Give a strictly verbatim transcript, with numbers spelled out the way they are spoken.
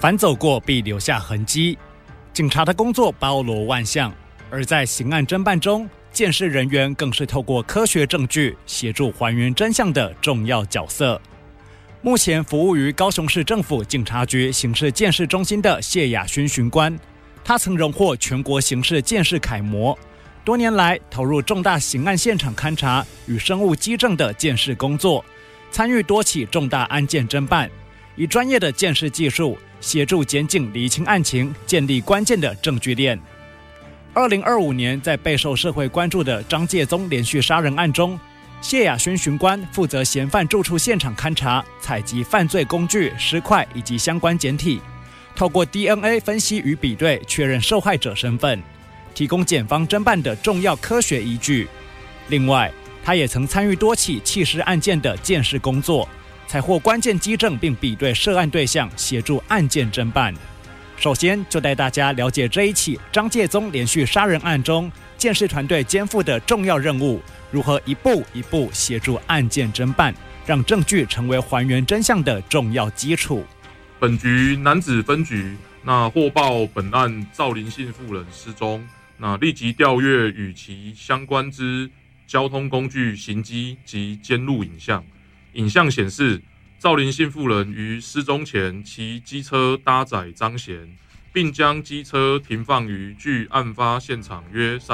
凡走过必留下痕迹。警察的工作包罗万象，而在刑案侦办中，鉴识人员更是透过科学证据协助还原真相的重要角色。目前服务于高雄市政府警察局刑事鉴识中心的谢雅勋巡官，他曾荣获全国刑事鉴识楷模，多年来投入重大刑案现场勘查与生物基证的鉴识工作，参与多起重大案件侦办，以专业的鉴识技术协助检警厘清案情，建立关键的证据链。二零二五年，在备受社会关注的张介宗连续杀人案中，谢雅勋巡官负责嫌犯住处现场勘查，采集犯罪工具、尸块以及相关检体，透过 D N A 分析与比对确认受害者身份，提供检方侦办的重要科学依据。另外，他也曾参与多起弃尸案件的鉴识工作，采获关键基证并比对涉案对象，协助案件侦办。首先就带大家了解这一起张介宗连续杀人案中鉴识团队肩负的重要任务，如何一步一步协助案件侦办，让证据成为还原真相的重要基础。 本局楠梓分局那获报本案赵林姓妇人失踪，那立即调阅与其相关之交通工具行迹及监录影像。影像显示，赵林姓妇人于失踪前骑机车搭载张贤，并将机车停放于距案发现场约